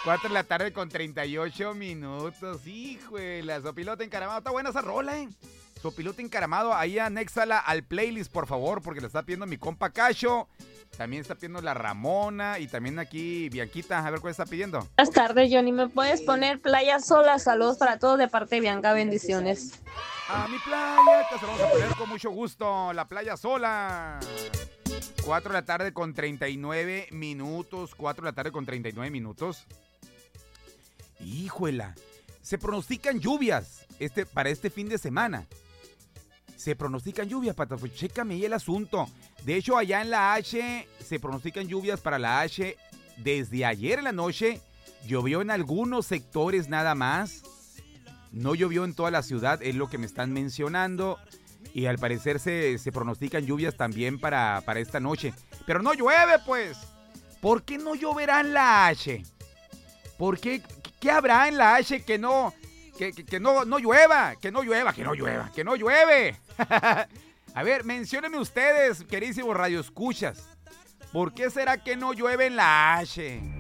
4 de la tarde con 38 minutos. Híjole, Sopilote Encaramado. Está buena esa rola, ¿eh? Sopilote Encaramado, ahí anéxala al playlist, por favor, porque la está pidiendo mi compa Cacho. También está pidiendo la Ramona y también aquí Bianquita. A ver cuál está pidiendo. Buenas tardes, Johnny. ¿Me puedes poner Playa Sola? Saludos para todos de parte de Bianca. Bendiciones. A mi playa, te vamos a poner con mucho gusto. La Playa Sola. 4 de la tarde con 39 minutos. 4 de la tarde con 39 minutos. Híjuela. Se pronostican lluvias para este fin de semana. Se pronostican lluvias, Pato. Pues chécame ahí el asunto. De hecho, allá en la H se pronostican lluvias para la H. Desde ayer en la noche llovió en algunos sectores nada más. No llovió en toda la ciudad, es lo que me están mencionando. Y al parecer se pronostican lluvias también para esta noche. Pero no llueve, pues. ¿Por qué no lloverá en la H? ¿Por qué? ¿Qué habrá en la H que no llueva? Que no llueve. A ver, menciónenme ustedes, queridísimos radioescuchas. ¿Por qué será que no llueve en la H?